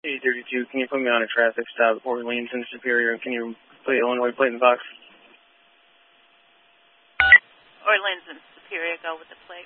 832, can you put me on a traffic stop, Orleans and Superior, and can you put Illinois plate in the box? Orleans and Superior, go with the plate.